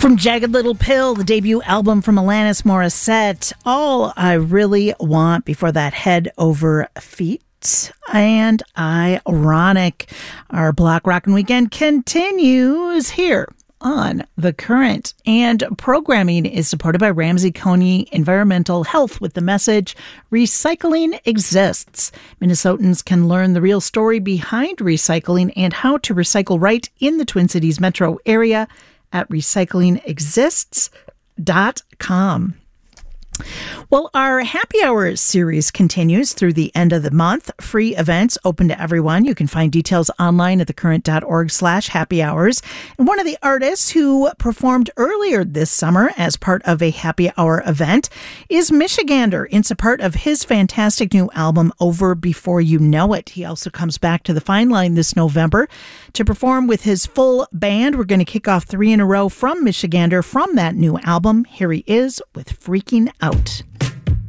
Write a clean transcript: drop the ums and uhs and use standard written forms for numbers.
From Jagged Little Pill, the debut album from Alanis Morissette, All I Really Want. Before that, Head Over Feet and Ironic. Our Block Rockin' Weekend continues here on The Current, and programming is supported by Ramsey County Environmental Health with the message, recycling exists. Minnesotans can learn the real story behind recycling and how to recycle right in the Twin Cities metro area at recyclingexists.com. Well, our Happy Hour series continues through the end of the month. Free events open to everyone. You can find details online at thecurrent.org/happy hours. And one of the artists who performed earlier this summer as part of a Happy Hour event is Michigander in support of his fantastic new album, Over Before You Know It. He also comes back to the Fine Line this November to perform with his full band. We're going to kick off 3 in a row from Michigander from that new album. Here he is with Freaking Out.